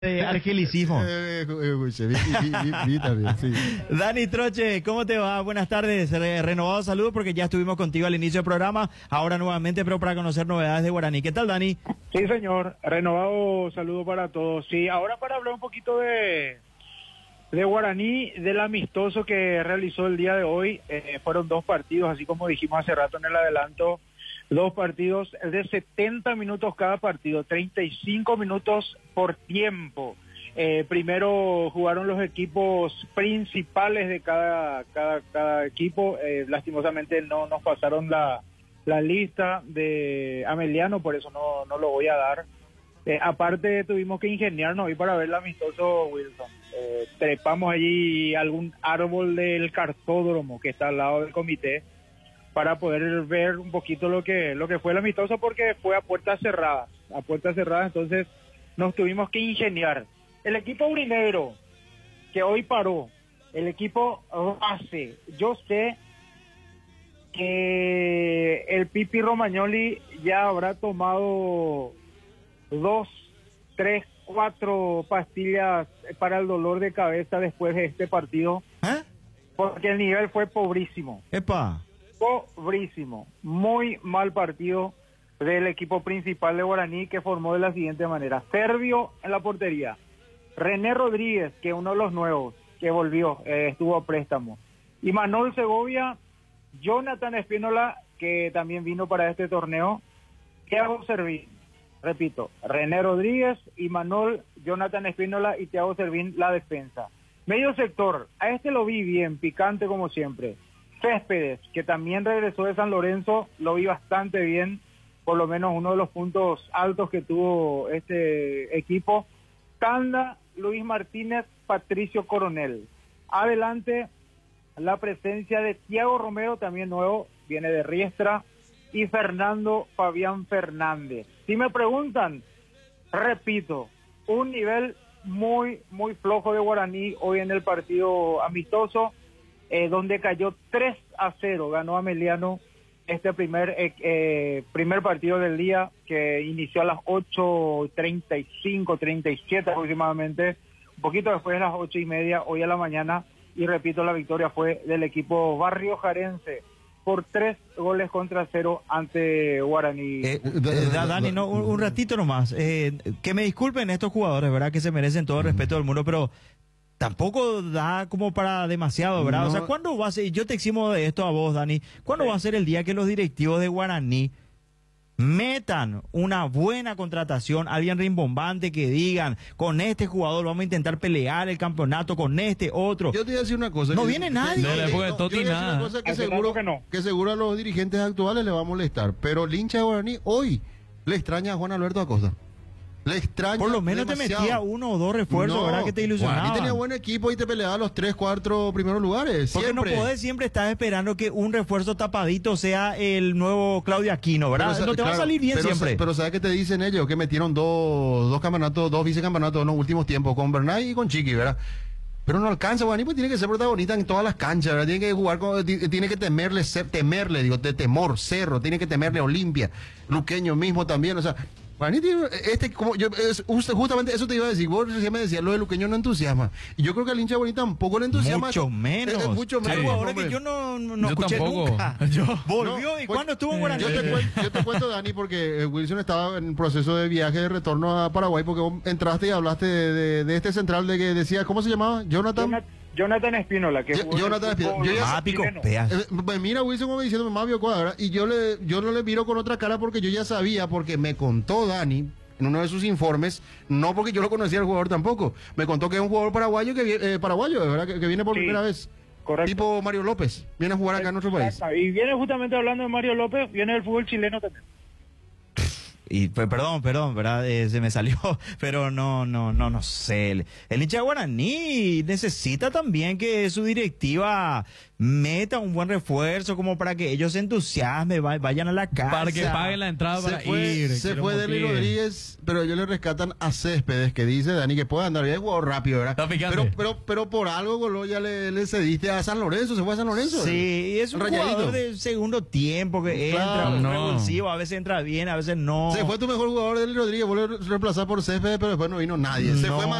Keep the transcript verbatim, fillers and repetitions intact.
Eh, Argelicismo. Eh, eh, escuche, vi, vi, vi, vi también, sí. Dani Troche, ¿cómo te va? Buenas tardes. Re- renovado saludo porque ya estuvimos contigo al inicio del programa. Ahora nuevamente, pero para conocer novedades de Guaraní. ¿Qué tal, Dani? Sí, señor. Renovado saludo para todos. Sí, ahora para hablar un poquito de, de Guaraní, del amistoso que realizó el día de hoy. Eh, fueron dos partidos, así como dijimos hace rato en el adelanto. Dos partidos de setenta minutos cada partido, treinta y cinco minutos por tiempo. Eh, primero jugaron los equipos principales de cada, cada, cada equipo. Eh, lastimosamente no nos pasaron la, la lista de Ameliano, por eso no, no lo voy a dar. Eh, aparte tuvimos que ingeniarnos hoy para ver el amistoso, Wilson. Eh, trepamos allí algún árbol del cartódromo que está al lado del comité, para poder ver un poquito lo que lo que fue el amistoso, porque fue a puertas cerradas, a puertas cerradas, entonces nos tuvimos que ingeniar. El equipo aurinegro, que hoy paró, el equipo base, yo sé que el Pipi Romagnoli ya habrá tomado dos, tres, cuatro pastillas para el dolor de cabeza después de este partido, ¿Eh? porque el nivel fue pobrísimo. Epa. Pobrísimo, muy mal partido del equipo principal de Guaraní, que formó de la siguiente manera: Servio en la portería, René Rodríguez, que es uno de los nuevos que volvió, eh, estuvo a préstamo, y Manuel Segovia, Jonathan Espínola, que también vino para este torneo, Thiago Servín, repito, René Rodríguez y Manuel, Jonathan Espínola y Thiago Servín la defensa. Medio sector, a este lo vi bien, picante como siempre. Céspedes, que también regresó de San Lorenzo, lo vi bastante bien, por lo menos uno de los puntos altos que tuvo este equipo. Tanda, Luis Martínez, Patricio Coronel. Adelante, la presencia de Thiago Romero, también nuevo, viene de Riestra, y Fernando Fabián Fernández. Si me preguntan, repito, un nivel muy, muy flojo de Guaraní hoy en el partido amistoso, Eh, donde cayó tres a cero, ganó Ameliano este primer eh, eh, primer partido del día, que inició a las ocho treinta y cinco, treinta y siete aproximadamente, un poquito después de las ocho y media, hoy a la mañana, y repito, la victoria fue del equipo barriojarense por tres goles contra cero ante Guaraní. Eh, eh, da- Dani, no, un, un ratito nomás. Eh, que me disculpen estos jugadores, ¿verdad? Que se merecen todo el respeto del mundo, pero tampoco da como para demasiado, ¿verdad? No. O sea, ¿cuándo va a ser? Yo te eximo de esto a vos, Dani. ¿Cuándo Sí. va a ser el día que los directivos de Guaraní metan una buena contratación, alguien rimbombante, que digan, con este jugador vamos a intentar pelear el campeonato, con este otro? Yo te voy a decir una cosa. No que- viene que- nadie. no, De la época de no, Totti, yo te voy a decir nada. una cosa que Hace seguro, rato que no. que seguro a los dirigentes actuales le va a molestar, pero el hincha de Guaraní hoy le extraña a Juan Alberto Acosta. Le extraña Por lo menos demasiado. te metía uno o dos refuerzos, No, ¿verdad? Que te Guaraní ilusionaban. tenía buen equipo y te peleaba los tres, cuatro primeros lugares. Porque Siempre. no podés siempre estar esperando que un refuerzo tapadito sea el nuevo Claudio Aquino, ¿verdad? Pero, no te va a claro, salir bien pero, siempre. Pero ¿sabes qué te dicen ellos? Que metieron dos, dos campeonatos, dos vicecampeonatos en los últimos tiempos, con Bernay y con Chiqui, ¿verdad? Pero no alcanza, Guaraní, pues tiene que ser protagonista en todas las canchas, ¿verdad? Tiene que jugar con, ti- tiene que temerle, ser, temerle, digo, de temor, Cerro, tiene que temerle Olimpia, Luqueño mismo también, o sea, Guaraní tiene, este, como yo, es, just- justamente eso te iba a decir, vos recién me decías, lo de Luqueño no entusiasma, y yo creo que al hincha de Guaraní tampoco le entusiasma. Mucho menos. Es, es mucho Sí. menos. Algo ahora hombre. que yo no, no, no Yo escuché tampoco. nunca. Yo- Volvió, No, ¿y pues, cuándo estuvo en Guaraní? Yo te, cuen- yo te cuento, Dani, porque eh, Wilson estaba en proceso de viaje de retorno a Paraguay, porque vos entraste y hablaste de, de- de este central de que decía, ¿cómo se llamaba? Jonathan. Jonathan, Jonathan Espínola, que Yo- jugó en el Jonathan Espínola. fútbol Yo ya- Ah, pico, chileno. peas. Eh, me mira Wilson como diciendo, más vio cuadra, y yo le, yo no le miro con otra cara porque yo ya sabía, porque me contó Dani en uno de sus informes, no porque yo lo conocía al jugador tampoco, me contó que es un jugador paraguayo que viene, eh, paraguayo, ¿verdad? Que, que viene por Sí, primera vez. correcto. Tipo Mario López, viene a jugar acá en nuestro país. Exacto. Y viene justamente hablando de Mario López, viene del fútbol chileno también. Y pues, perdón, perdón, ¿verdad? Eh, se me salió, pero no, no, no, no sé. El, el hincha de Guaraní necesita también que su directiva meta un buen refuerzo como para que ellos se entusiasmen, va- vayan a la casa. Para que paguen la entrada Se para fue, ir. se que lo fue Deli motiven. Rodríguez, pero ellos le rescatan a Céspedes, que dice Dani que puede andar bien, es jugador rápido, ¿verdad? Está picante. Pero, pero, pero por algo, Golo, ya le, le cediste a San Lorenzo, se fue a San Lorenzo. Sí, y es un Rayadito. jugador de segundo tiempo que Claro, entra, no. revulsivo, a veces entra bien, a veces no. Se fue tu mejor jugador, Deli Rodríguez, vos lo reemplazar por Céspedes, pero después no vino nadie. Se No. fue